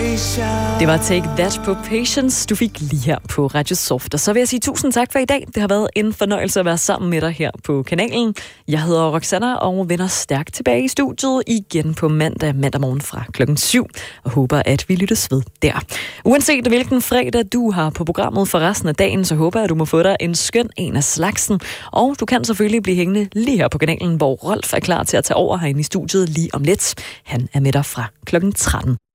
Det var Take That på Patience, du fik lige her på Radio Soft. Og så vil jeg sige tusind tak for i dag. Det har været en fornøjelse at være sammen med dig her på kanalen. Jeg hedder Roxanna og vender stærkt tilbage i studiet igen på mandag morgen fra 7:00. Og håber, at vi lyttes ved der. Uanset hvilken fredag du har på programmet for resten af dagen, så håber jeg, at du må få dig en skøn en af slagsen. Og du kan selvfølgelig blive hængende lige her på kanalen, hvor Rolf er klar til at tage over herinde i studiet lige om lidt. Han er med dig fra 13:00.